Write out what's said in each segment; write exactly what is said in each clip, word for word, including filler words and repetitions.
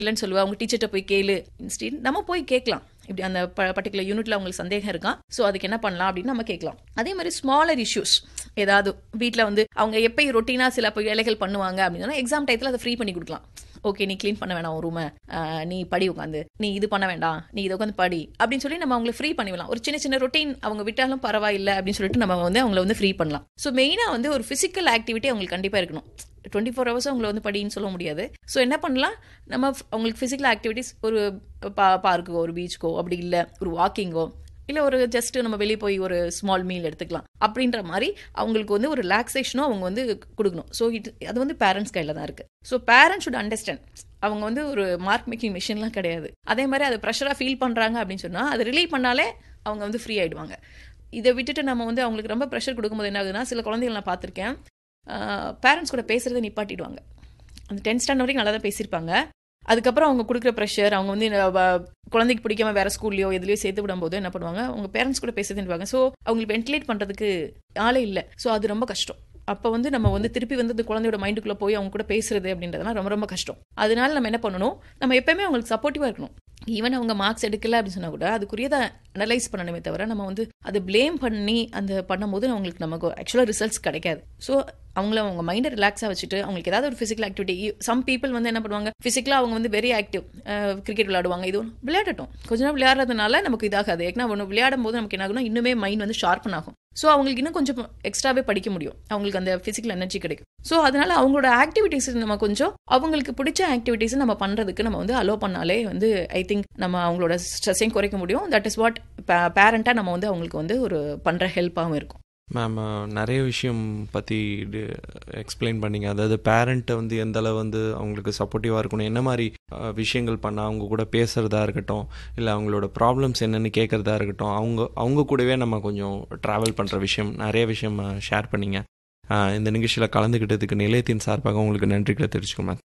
இல்லைன்னு சொல்லுவா, அவங்க டீச்சர்கிட்ட போய் கேளு. இன்ஸ்டீட் நம்ம போய் கேட்கலாம், இப்படி அந்த பர்டிகுலர் யூனிட்ல அவங்களுக்கு சந்தேகம் இருக்கான், ஸோ அதுக்கு என்ன பண்ணலாம் அப்படின்னு நம்ம கேட்கலாம். அதே மாதிரி ஸ்மாலர் இஷ்யூஸ் ஏதாவது வீட்டில் வந்து அவங்க எப்பயும் ரொட்டீனா சில வேலைகள் பண்ணுவாங்க அப்படின்னா எக்ஸாம் டயத்தில் அதை ஃப்ரீ பண்ணி கொடுக்கலாம். ஓகே, நீ க்ளீன் பண்ண வேணாம் ஒரு ரூமை, நீ படி உட்காந்து, நீ இது பண்ண வேண்டாம், நீ இதை உட்காந்து படி அப்படின்னு சொல்லி நம்ம அவங்களை ஃப்ரீ பண்ணிடலாம். ஒரு சின்ன சின்ன ரொட்டீன் அவங்க விட்டாலும் பரவாயில்லை அப்படின்னு சொல்லிட்டு நம்ம வந்து அவங்களை வந்து ஃப்ரீ பண்ணலாம். ஸோ மெயினாக வந்து ஒரு ஃபிசிக்கல் ஆக்டிவிட்டி அவங்களுக்கு கண்டிப்பாக இருக்கணும். டுவெண்ட்டி ஃபோர் ஹவர்ஸ் அவங்களை வந்து படின்னு சொல்ல முடியாது. ஸோ என்ன பண்ணலாம், நம்ம அவங்களுக்கு ஃபிசிக்கல் ஆக்டிவிட்டிஸ் ஒரு பா பார்க்குக்கோ ஒரு பீச்சுக்கோ, அப்படி இல்லை ஒரு வாக்கிங்கோ, இல்லை ஒரு ஜஸ்ட் நம்ம வெளியே போய் ஒரு ஸ்மால் மீல் எடுத்துக்கலாம் அப்படின்ற மாதிரி அவங்களுக்கு வந்து ஒரு ரிலாக்ஸேஷனும் அவங்க வந்து கொடுக்கணும். ஸோ இது அது வந்து பேரண்ட்ஸ் கையில் தான் இருக்குது. ஸோ பேரண்ட்ஸ் ஷுட் அண்டர்ஸ்டாண்ட், அவங்க வந்து ஒரு மார்க் மேக்கிங் மிஷின்லாம் கிடையாது. அதே மாதிரி அதை ப்ரெஷராக ஃபீல் பண்ணுறாங்க அப்படின்னு சொன்னால் அதை ரிலீவ் பண்ணாலே அவங்க வந்து ஃப்ரீ ஆகிடுவாங்க. இதை விட்டுட்டு நம்ம வந்து அவங்களுக்கு ரொம்ப ப்ரெஷர் கொடுக்கும்போது என்ன ஆகுதுன்னா, சில குழந்தைகள் நான் பார்த்துருக்கேன், பேரண்ட்ஸ் கூட பேசுகிறத நிப்பாட்டிடுவாங்க. அந்த டென்த் ஸ்டாண்டர்ட் வரைக்கும் நல்லா தான் பேசியிருப்பாங்க. அதுக்கப்புறம் அவங்க கொடுக்குற ப்ரெஷர், அவங்க வந்து குழந்தைக்கு பிடிக்காம வேற ஸ்கூல்லையோ எதுலையோ சேர்த்து விடும்போது என்ன பண்ணுவாங்க, அவங்க பேரண்ட்ஸ் கூட பேசுதுன்னு. ஸோ அவங்களுக்கு வென்டிலேட் பண்ணுறதுக்கு ஆளே இல்லை. ஸோ அது ரொம்ப கஷ்டம். அப்போ வந்து நம்ம வந்து திருப்பி வந்து அந்த குழந்தையோட மைண்டுக்குள்ளே போய் அவங்க கூட பேசுறது அப்படின்றதுலாம் ரொம்ப ரொம்ப கஷ்டம். அதனால நம்ம என்ன பண்ணணும், நம்ம எப்பயுமே அவங்களுக்கு சப்போர்ட்டிவாக இருக்கணும். ஈவன் அவங்க மார்க்ஸ் எடுக்கல அப்படின்னு சொன்னால் கூட அதுக்குரியதை அனலைஸ் பண்ணணுமே தவிர நம்ம வந்து அதை பிளேம் பண்ணி அந்த பண்ணும்போது அவங்களுக்கு நமக்கு ஆக்சுவலாக ரிசல்ட்ஸ் கிடைக்காது. ஸோ அவங்கள அவங்க மைண்டை ரிலாக்ஸாக வச்சுட்டு அவங்களுக்கு ஏதாவது ஒரு ஃபிசிக்கல் ஆக்டிவிட்டி, சம் பீப்புள் வந்து என்ன பண்ணுவாங்க, ஃபிசிக்கலாக அவங்க வந்து வெரி ஆக்டிவ், கிரிக்கெட் விளையாடுவாங்க, இது விளையாடட்டும், கொஞ்ச நேரம் விளையாடுறதுனால நமக்கு இதாகாது. ஏன்னா ஒன்று விளையாடும் போது நமக்கு என்ன ஆகும்னா இன்னுமே மைண்ட் வந்து ஷார்ப்பன் ஆகும். ஸோ அவங்களுக்கு இன்னும் கொஞ்சம் எக்ஸ்ட்ராவே படிக்க முடியும், அவங்களுக்கு அந்த ஃபிசிக்கல் எனர்ஜி கிடைக்கும். ஸோ அதனால அவங்களோட ஆக்டிவிட்டிஸ் நம்ம கொஞ்சம் அவங்களுக்கு பிடிச்ச ஆக்டிவிட்டிஸ் நம்ம பண்ணுறதுக்கு நம்ம வந்து அலோ பண்ணாலே வந்து ஐ திங்க் நம்ம அவங்களோட ஸ்ட்ரெஸ்ஸையும் குறைக்க முடியும். தட் இஸ் வாட் பேரண்ட்டாக நம்ம வந்து அவங்களுக்கு வந்து ஒரு பண்ணுற ஹெல்ப்பாகவும் இருக்கும். மேம், நிறைய விஷயம் பற்றி எக்ஸ்பிளைன் பண்ணிங்க. அதாவது பேரண்ட்டை வந்து எந்த அளவு வந்து அவங்களுக்கு சப்போர்ட்டிவாக இருக்கணும், என்ன மாதிரி விஷயங்கள் பண்ணால் அவங்க கூட பேசுகிறதா இருக்கட்டும், இல்லை அவங்களோட ப்ராப்ளம்ஸ் என்னென்னு கேட்குறதா இருக்கட்டும், அவங்க அவங்க கூடவே நம்ம கொஞ்சம் ட்ராவல் பண்ணுற விஷயம், நிறைய விஷயம் ஷேர் பண்ணிங்க. இந்த நிகழ்ச்சியில் கலந்துக்கிட்டதுக்கு நிலையத்தின் சார்பாக உங்களுக்கு நன்றிகளை தெரிவிச்சுக்கோங்க மேம்.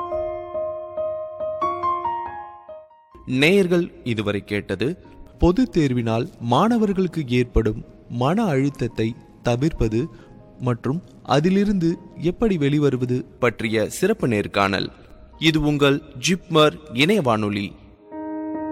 நேயர்கள் இதுவரை கேட்டது பொது தேர்வினால் மாணவர்களுக்கு ஏற்படும் மன அழுத்தத்தை தவிர்ப்பது மற்றும் அதிலிருந்து எப்படி வெளிவருவது பற்றிய சிறப்பு நேர்காணல். இது உங்கள் ஜிப்மர் இணைய வானொலி.